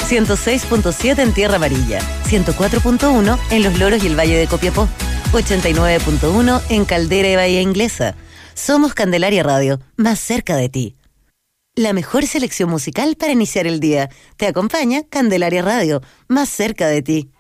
106.7 en Tierra Amarilla, 104.1 en Los Loros y el Valle de Copiapó, 89.1 en Caldera y Bahía Inglesa. Somos Candelaria Radio, más cerca de ti. La mejor selección musical para iniciar el día. Te acompaña Candelaria Radio, más cerca de ti.